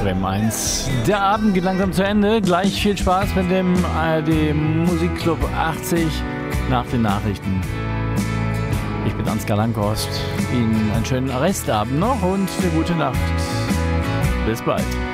Bremen 1. Der Abend geht langsam zu Ende. Gleich viel Spaß mit dem ARD Musikclub 80 nach den Nachrichten. Ich bin Ansgar Langhorst. Ihnen einen schönen Restabend noch und eine gute Nacht. Bis bald.